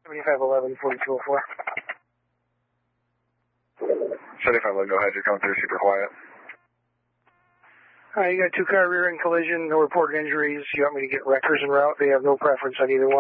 7511, 4204. 7511, go ahead. You're coming through super quiet. You got 2-car rear-end collision, no reported injuries. You want me to get wreckers en route? They have no preference on either one.